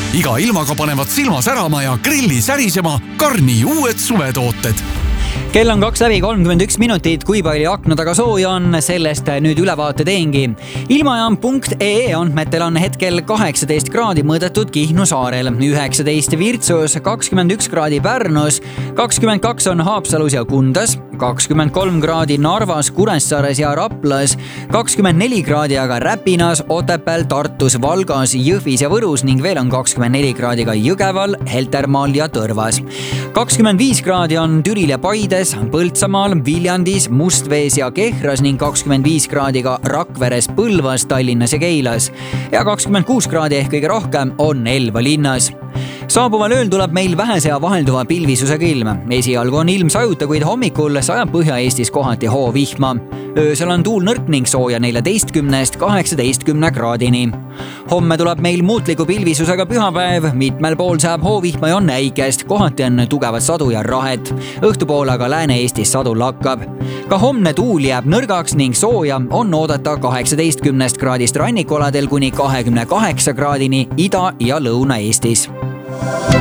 iga ilmaga panevad silma särama ja grilli särisema Karni uued suvetooted. Kell on 2:31, kui palju akna taga sooja on, sellest nüüd ülevaate teengi. Ilmajaam.ee andmetel on hetkel 18 kraadi mõõdetud Kihnu saarel, 19 Virtsus, 21 kraadi Pärnus, 22 on Haapsalus ja Kundas, 23 kraadi Narvas, Kuressaares ja Raplas, 24 kraadi aga Räpinas, Otepääl, Tartus, Valgas, Jõhvis ja Võrus ning veel on 24 kraadi ka Jõgeval, Heltermaal ja Tõrvas. 25 kraadi on Türil ja Paides, Põltsamaal, Viljandis, Mustvees ja Kehras ning 25 kraadi ka Rakveres, Põlvas, Tallinnas ja Keilas. Ja 26 kraadi ehk kõige rohkem on Elva linnas. Saabuval ööl tuleb meil vähese ja vahelduva pilvisusega ilm. Esialgu on ilm sajuta, kuid hommikul sajab Põhja-Eestis kohati hoovihma. Öösel on tuul nõrk ning sooja 14–18 kraadini. Homme tuleb meil muutliku pilvisusega pühapäev, mitmel pool sajab hoovihma ja on näikest, kohati on tugevad sadu ja rahet. Õhtupool aga Lääne-Eestis sadu lakkab. Ka homne tuul jääb nõrgaks ning sooja on oodata 18 kraadist rannikualadel kuni 28 kraadini Ida- ja Lõuna-Eestis.